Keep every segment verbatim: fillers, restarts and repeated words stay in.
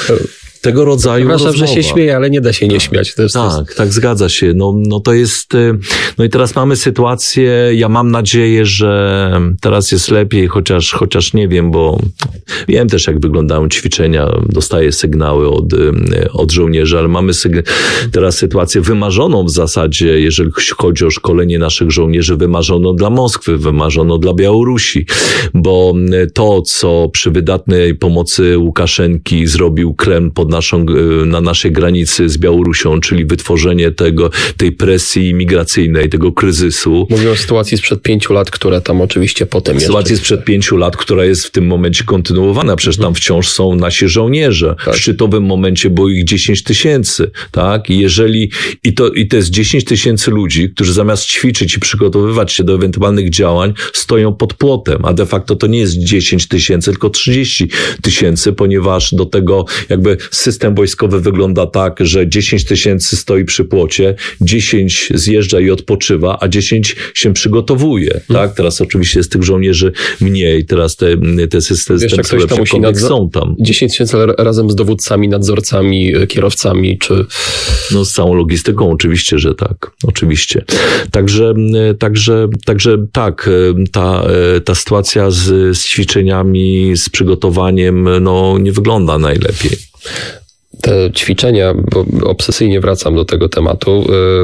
Tego rodzaju Przepraszam, rozmowa. że się śmieję, ale nie da się nie śmiać. To jest, tak, tak, zgadza się. No, no to jest, no i teraz mamy sytuację, ja mam nadzieję, że teraz jest lepiej, chociaż, chociaż nie wiem, bo wiem też, jak wyglądają ćwiczenia, dostaję sygnały od, od żołnierzy, ale mamy syg- teraz sytuację wymarzoną w zasadzie, jeżeli chodzi o szkolenie naszych żołnierzy, wymarzono dla Moskwy, wymarzono dla Białorusi, bo to, co przy wydatnej pomocy Łukaszenki zrobił Kreml pod naszą, na naszej granicy z Białorusią, czyli wytworzenie tego, tej presji migracyjnej, tego kryzysu. Mówię o sytuacji sprzed pięciu lat, która tam oczywiście potem jest. Sytuacji sprzed pięciu lat, która jest w tym momencie kontynuowana. Przecież tam wciąż są nasi żołnierze. Tak. W szczytowym momencie było ich dziesięć tysięcy, tak? I jeżeli, i to, i to jest dziesięć tysięcy ludzi, którzy zamiast ćwiczyć i przygotowywać się do ewentualnych działań, stoją pod płotem. A de facto to nie jest dziesięć tysięcy, tylko trzydzieści tysięcy, ponieważ do tego jakby system wojskowy wygląda tak, że dziesięć tysięcy stoi przy płocie, dziesięć zjeżdża i odpoczywa, a dziesięć się przygotowuje, hmm. tak? Teraz oczywiście jest tych żołnierzy mniej, teraz te, te systemy nadzor- są tam. dziesięć tysięcy razem z dowódcami, nadzorcami, kierowcami, czy... No z całą logistyką oczywiście, że tak. Oczywiście. Także, także, także tak, ta, ta sytuacja z, z ćwiczeniami, z przygotowaniem, no nie wygląda najlepiej. Te ćwiczenia, bo obsesyjnie wracam do tego tematu,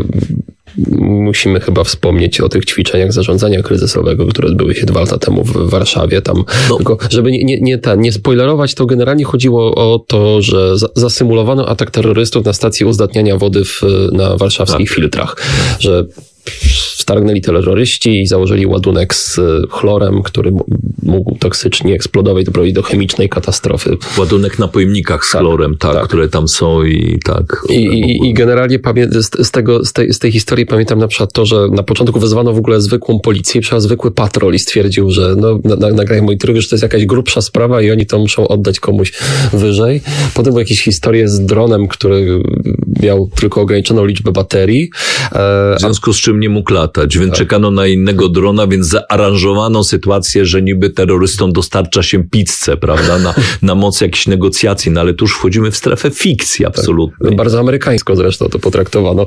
yy, musimy chyba wspomnieć o tych ćwiczeniach zarządzania kryzysowego, które odbyły się dwa lata temu w Warszawie. Tam, no. Tylko żeby nie, nie, nie, ta, nie spoilerować, to generalnie chodziło o to, że za, zasymulowano atak terrorystów na stację uzdatniania wody w, na warszawskich tak. filtrach. Że wtargnęli terroryści i założyli ładunek z chlorem, który mógł toksycznie eksplodować, doprowadzić do chemicznej katastrofy. Ładunek na pojemnikach z tak, chlorem, tak, tak, które tam są i tak. I, i, i generalnie pamię- z, z, tego, z, tej, z tej historii pamiętam na przykład to, że na początku wezwano w ogóle zwykłą policję, przyjechał zwykły patrol i stwierdził, że no, na, nagrają mój tryb, że to jest jakaś grubsza sprawa i oni to muszą oddać komuś wyżej. Potem były jakieś historie z dronem, który miał tylko ograniczoną liczbę baterii. W związku z czym nie mógł latać, więc tak. czekano na innego drona, więc zaaranżowano sytuację, że niby terrorystom dostarcza się pizzę, prawda, na, na moc jakichś negocjacji, no ale tu już wchodzimy w strefę fikcji absolutnej. Tak. Bardzo amerykańsko zresztą to potraktowano.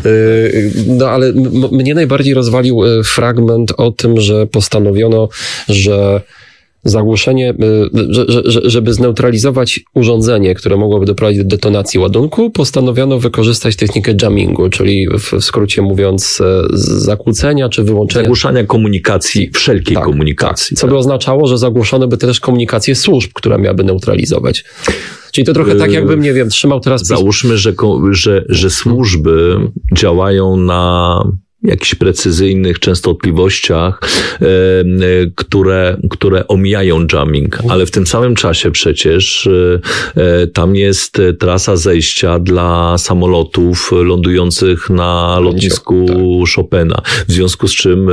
No ale m- mnie najbardziej rozwalił fragment o tym, że postanowiono, że zagłuszenie, że, że, żeby zneutralizować urządzenie, które mogłoby doprowadzić do detonacji ładunku, postanowiono wykorzystać technikę jammingu, czyli w skrócie mówiąc zakłócenia czy wyłączenia. Zagłuszania komunikacji, wszelkiej tak, komunikacji. Tak, co by oznaczało, że zagłuszono by też komunikację służb, która miałaby neutralizować. Czyli to trochę tak, jakbym, nie wiem, trzymał teraz... Załóżmy, że, że, że służby działają na jakichś precyzyjnych częstotliwościach, e, które, które omijają jamming, ale w tym samym czasie przecież e, tam jest trasa zejścia dla samolotów lądujących na lotnisku tak. Chopina, w związku z czym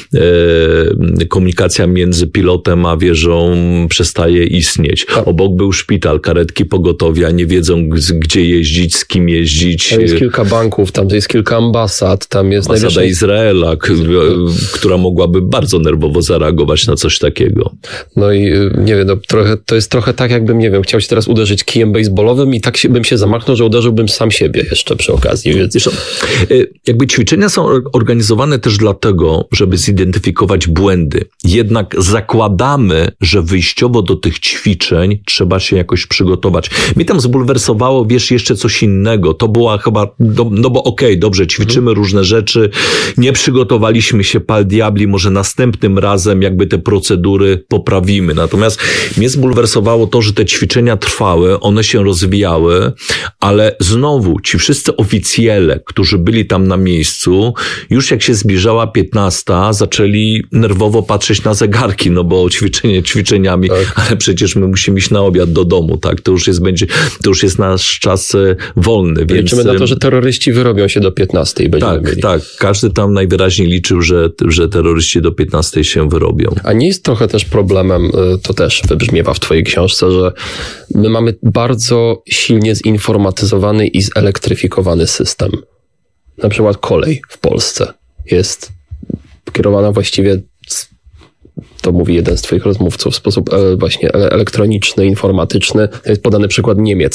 e, komunikacja między pilotem a wieżą przestaje istnieć. Tak. Obok był szpital, karetki pogotowia, nie wiedzą gdzie jeździć, z kim jeździć. Tam jest kilka banków, tam jest kilka ambasad, tam jest Ambasada Izraela, k- która mogłaby bardzo nerwowo zareagować na coś takiego. No i nie wiem, no, trochę, to jest trochę tak, jakbym, nie wiem, chciał się teraz uderzyć kijem baseballowym i tak się, bym się zamachnął, że uderzyłbym sam siebie jeszcze przy okazji. Więc... Wiesz, jakby ćwiczenia są organizowane też dlatego, żeby zidentyfikować błędy. Jednak zakładamy, że wyjściowo do tych ćwiczeń trzeba się jakoś przygotować. Mnie tam zbulwersowało, wiesz, jeszcze coś innego. To była chyba, do, no bo okej, okay, dobrze, ćwiczymy mhm. różne rzeczy, nie przygotowaliśmy się, pal diabli, może następnym razem jakby te procedury poprawimy. Natomiast mnie zbulwersowało to, że te ćwiczenia trwały, one się rozwijały, ale znowu ci wszyscy oficjele, którzy byli tam na miejscu, już jak się zbliżała piętnasta, zaczęli nerwowo patrzeć na zegarki, no bo ćwiczenie ćwiczeniami, tak. ale przecież my musimy iść na obiad do domu, tak? To już jest, będzie, to już jest nasz czas wolny. Więc... Liczymy na to, że terroryści wyrobią się do piętnastej. Tak, mieli. tak. Każdy tam najwyraźniej liczył, że, że terroryści do piętnastej się wyrobią. A nie jest trochę też problemem, to też wybrzmiewa w twojej książce, że my mamy bardzo silnie zinformatyzowany i zelektryfikowany system. Na przykład kolej w Polsce jest kierowana właściwie, to mówi jeden z twoich rozmówców, w sposób właśnie elektroniczny, informatyczny. To jest podany przykład Niemiec,